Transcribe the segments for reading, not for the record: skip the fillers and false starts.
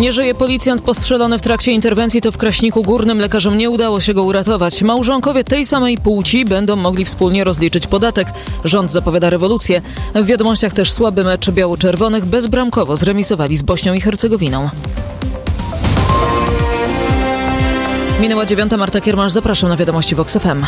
Nie żyje policjant postrzelony w trakcie interwencji, to w Kraśniku Górnym lekarzom nie udało się go uratować. Małżonkowie tej samej płci będą mogli wspólnie rozliczyć podatek. Rząd zapowiada rewolucję. W wiadomościach też słaby mecz biało-czerwonych. Bezbramkowo zremisowali z Bośnią i Hercegowiną. Minęła 9. Marta Kiermasz, zapraszam na wiadomości Vox FM.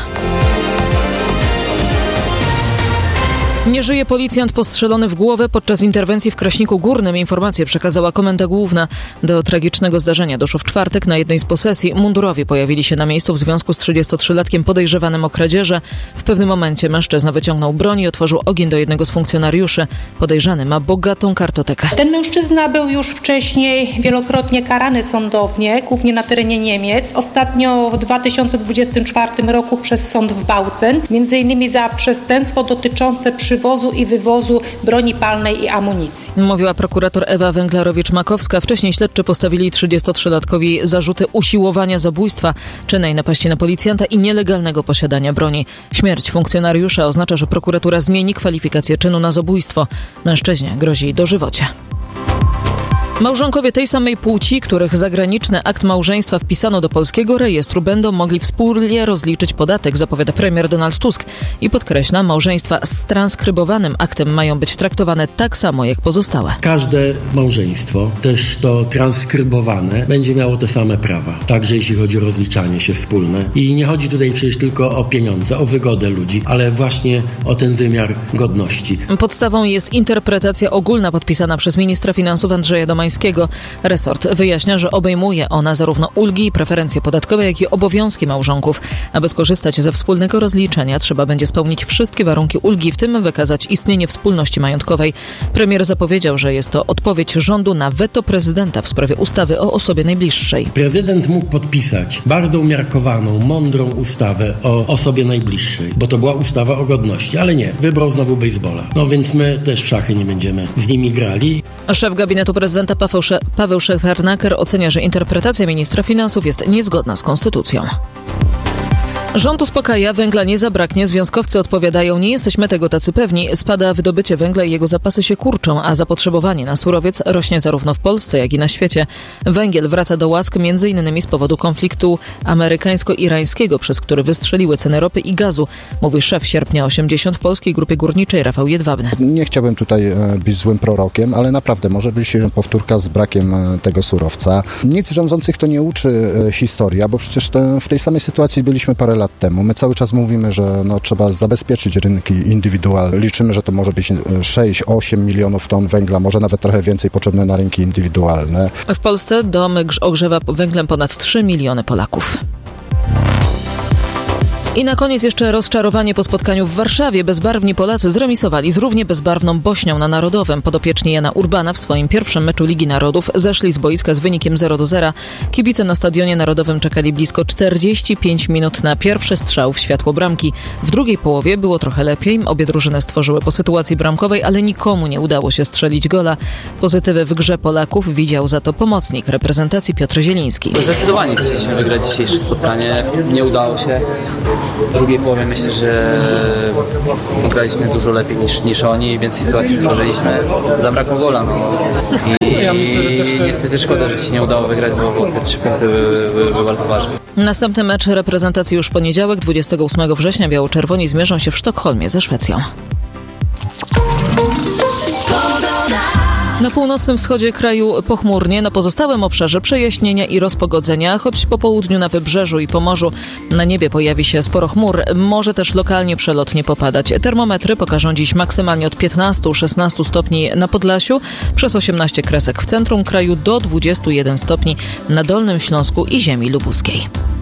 Nie żyje policjant postrzelony w głowę podczas interwencji w Kraśniku Górnym. Informację przekazała Komenda Główna. Do tragicznego zdarzenia doszło w czwartek na jednej z posesji. Mundurowi pojawili się na miejscu w związku z 33-latkiem podejrzewanym o kradzieże. W pewnym momencie mężczyzna wyciągnął broń i otworzył ogień do jednego z funkcjonariuszy. Podejrzany ma bogatą kartotekę. Ten mężczyzna był już wcześniej wielokrotnie karany sądownie, głównie na terenie Niemiec. Ostatnio w 2024 roku przez sąd w Bautzen, m.in. za przestępstwo dotyczące przywozu i wywozu broni palnej i amunicji. Mówiła prokurator Ewa Węglarowicz-Makowska. Wcześniej śledczy postawili 33-latkowi zarzuty usiłowania zabójstwa, czynnej napaści na policjanta i nielegalnego posiadania broni. Śmierć funkcjonariusza oznacza, że prokuratura zmieni kwalifikację czynu na zabójstwo. Mężczyźnie grozi dożywocie. Małżonkowie tej samej płci, których zagraniczny akt małżeństwa wpisano do polskiego rejestru, będą mogli wspólnie rozliczyć podatek, zapowiada premier Donald Tusk i podkreśla, małżeństwa z transkrybowanym aktem mają być traktowane tak samo jak pozostałe. Każde małżeństwo, też to transkrybowane, będzie miało te same prawa, także jeśli chodzi o rozliczanie się wspólne. I nie chodzi tutaj przecież tylko o pieniądze, o wygodę ludzi, ale właśnie o ten wymiar godności. Podstawą jest interpretacja ogólna podpisana przez ministra finansów Andrzeja Domańskiego. Resort wyjaśnia, że obejmuje ona zarówno ulgi i preferencje podatkowe, jak i obowiązki małżonków. Aby skorzystać ze wspólnego rozliczenia, trzeba będzie spełnić wszystkie warunki ulgi, w tym wykazać istnienie wspólności majątkowej. Premier zapowiedział, że jest to odpowiedź rządu na weto prezydenta w sprawie ustawy o osobie najbliższej. Prezydent mógł podpisać bardzo umiarkowaną, mądrą ustawę o osobie najbliższej, bo to była ustawa o godności, ale nie, wybrał znowu baseballa. No więc my też w szachy nie będziemy z nimi grali. Szef gabinetu prezydenta Paweł Szefernaker ocenia, że interpretacja ministra finansów jest niezgodna z konstytucją. Rząd uspokaja, węgla nie zabraknie. Związkowcy odpowiadają, nie jesteśmy tego tacy pewni. Spada wydobycie węgla i jego zapasy się kurczą, a zapotrzebowanie na surowiec rośnie zarówno w Polsce, jak i na świecie. Węgiel wraca do łask m.in. z powodu konfliktu amerykańsko-irańskiego, przez który wystrzeliły ceny ropy i gazu, mówi szef Sierpnia 80 w Polskiej Grupie Górniczej Rafał Jedwabny. Nie chciałbym tutaj być złym prorokiem, ale naprawdę może być powtórka z brakiem tego surowca. Nic rządzących to nie uczy historia, bo przecież w tej samej sytuacji byliśmy parę lat temu. My cały czas mówimy, że trzeba zabezpieczyć rynki indywidualne. Liczymy, że to może być 6-8 milionów ton węgla, może nawet trochę więcej potrzebne na rynki indywidualne. W Polsce domy ogrzewa węglem ponad 3 miliony Polaków. I na koniec jeszcze rozczarowanie po spotkaniu w Warszawie. Bezbarwni Polacy zremisowali z równie bezbarwną Bośnią na Narodowym. Podopieczni Jana Urbana w swoim pierwszym meczu Ligi Narodów zeszli z boiska z wynikiem 0-0. Kibice na Stadionie Narodowym czekali blisko 45 minut na pierwszy strzał w światło bramki. W drugiej połowie było trochę lepiej. Obie drużyny stworzyły po sytuacji bramkowej, ale nikomu nie udało się strzelić gola. Pozytywy w grze Polaków widział za to pomocnik reprezentacji Piotr Zieliński. Zdecydowanie chcieliśmy wygrać dzisiejsze spotkanie. Nie udało się. W drugiej połowie myślę, że graliśmy dużo lepiej niż oni, więcej sytuacji stworzyliśmy. Zabrakło gola. I niestety szkoda, że się nie udało wygrać, bo te 3 punkty były bardzo ważne. Następny mecz reprezentacji już w poniedziałek, 28 września. Biało-czerwoni zmierzą się w Sztokholmie ze Szwecją. Na północnym wschodzie kraju pochmurnie, na pozostałym obszarze przejaśnienia i rozpogodzenia, choć po południu na Wybrzeżu i Pomorzu na niebie pojawi się sporo chmur, może też lokalnie przelotnie popadać. Termometry pokażą dziś maksymalnie od 15-16 stopni na Podlasiu, przez 18 kresek w centrum kraju do 21 stopni na Dolnym Śląsku i ziemi lubuskiej.